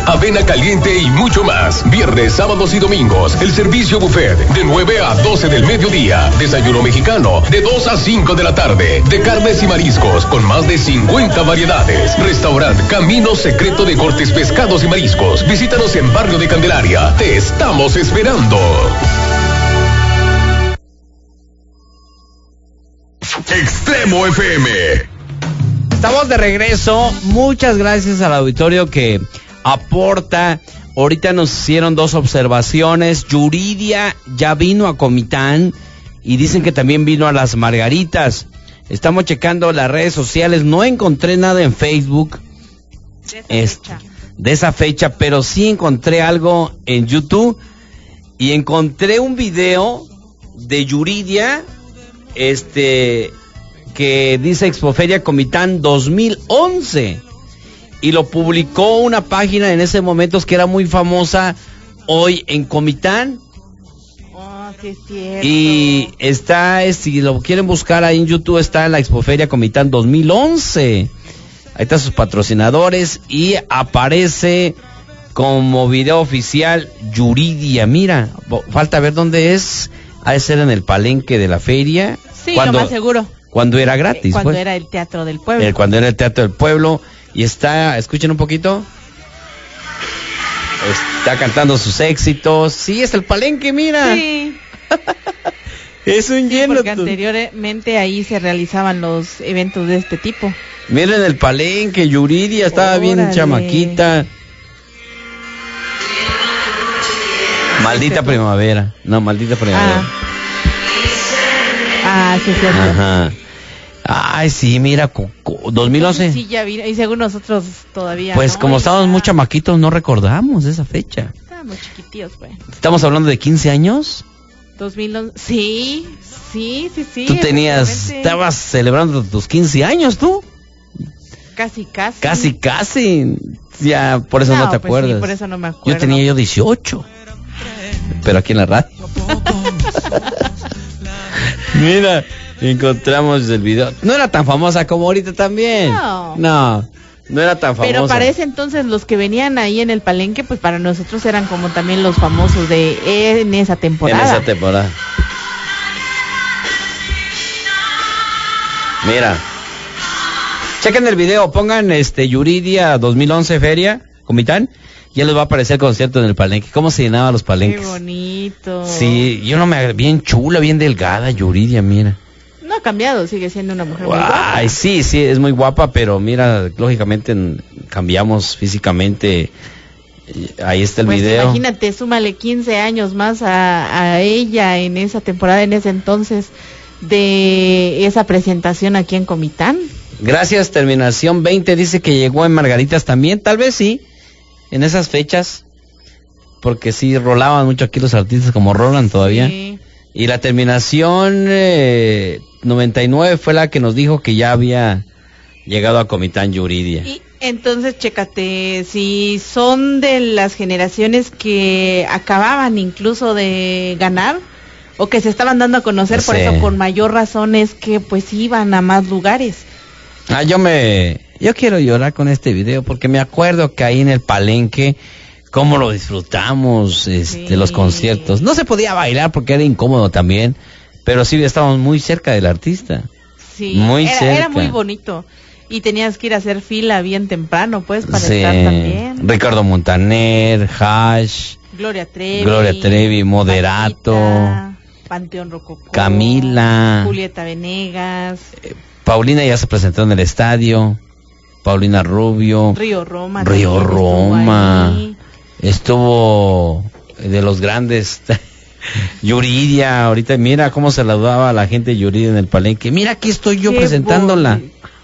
avena caliente y mucho más. Viernes, sábados y domingos, el servicio buffet de 9 a 12 del mediodía. Desayuno mexicano de 2 a 5 de la tarde. De carnes y mariscos con más de 50 variedades. Restaurante Camino Secreto de Cortes, Pescados y Mariscos. Visítanos en Barrio de Candelaria. Te estamos esperando. Extremo FM. Estamos de regreso. Muchas gracias al auditorio que aporta. Ahorita nos hicieron 2 observaciones. Yuridia ya vino a Comitán y dicen que también vino a Las Margaritas. Estamos checando las redes sociales. No encontré nada en Facebook de esa fecha, pero sí encontré algo en YouTube y encontré un video de Yuridia que dice Expoferia Comitán 2011 y lo publicó una página en ese momento que era muy famosa, Hoy en Comitán. Oh, sí es cierto. Y está, si lo quieren buscar ahí en YouTube, está en la Expoferia Comitán 2011. Ahí están sus patrocinadores y aparece como video oficial Yuridia. Mira, falta ver dónde es. Ha de ser en el palenque de la feria. Sí, lo más seguro. Cuando era gratis. Cuando era el Teatro del Pueblo. Cuando era el Teatro del Pueblo. Y está, escuchen un poquito. Está cantando sus éxitos. Sí, es el palenque, mira. Sí. Es un lleno. Porque anteriormente ahí se realizaban los eventos de este tipo. Miren el palenque, Yuridia estaba bien chamaquita. Maldita primavera. No, maldita primavera. Sí, es cierto. Ajá. Ay, sí, mira, 2011. Sí, ya vi, y según nosotros todavía. Pues ¿no? como estábamos muy chamaquitos, no recordamos esa fecha. Estábamos chiquitíos, pues. ¿Estamos hablando de 15 años? 2011. Sí. Tú estabas celebrando tus 15 años, ¿tú? Casi. Ya, por eso no te acuerdas. Sí, por eso no me acuerdo. Yo tenía 18. Pero aquí en la radio. Mira, encontramos el video. No era tan famosa como ahorita también. No era tan famosa. Pero para ese entonces los que venían ahí en el palenque, pues para nosotros eran como también los famosos en esa temporada. Mira. Chequen el video, pongan Yuridia 2011 Feria Comitán. Ya les va a aparecer el concierto en el palenque. ¿Cómo se llenaban los palenques? Qué bonito. Sí, bien chula, bien delgada, Yuridia, mira. No ha cambiado, sigue siendo una mujer muy guapa. Ay, sí, es muy guapa, pero mira, lógicamente cambiamos físicamente. Ahí está el video. Imagínate, súmale 15 años más a ella en esa temporada, en ese entonces, de esa presentación aquí en Comitán. Gracias, terminación 20, dice que llegó en Margaritas también, tal vez sí. En esas fechas, porque sí rolaban mucho aquí los artistas como rolan todavía. Sí. Y la terminación 99 fue la que nos dijo que ya había llegado a Comitán Yuridia. Y entonces, chécate, si son de las generaciones que acababan incluso de ganar o que se estaban dando a conocer, por eso con mayor razón es que pues iban a más lugares. Yo quiero llorar con este video porque me acuerdo que ahí en el palenque cómo lo disfrutamos, los conciertos. No se podía bailar porque era incómodo también, pero sí estábamos muy cerca del artista. Sí, era muy bonito. Y tenías que ir a hacer fila bien temprano, pues, para estar también. Ricardo Montaner, Hash, Gloria Trevi, Moderato, Paquita, Panteón Rococó, Camila, Julieta Venegas, Paulina ya se presentó en el estadio, Paulina Rubio, Río Roma, estuvo de los grandes. Yuridia, ahorita mira cómo se saludaba a la gente Yuridia en el palenque. Mira, aquí estoy yo presentándola.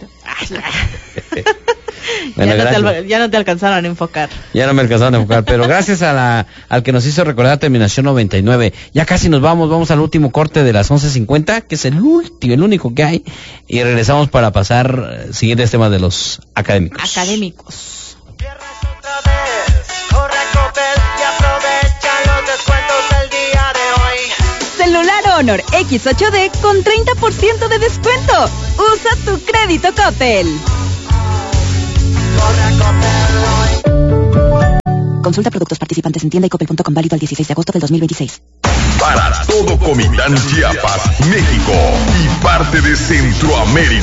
Bueno, ya no te alcanzaron a enfocar. Ya no me alcanzaron a enfocar, pero gracias al que nos hizo recordar terminación 99. Ya casi nos vamos al último corte de las 11:50, que es el único que hay, y regresamos para pasar siguientes temas de los académicos. Celular Honor X8D con 30% de descuento. Usa tu crédito Coppel. Consulta productos participantes en tienda y coppel.com, válido al 16 de agosto del 2026. Para todo Comitán, Chiapas, México y parte de Centroamérica.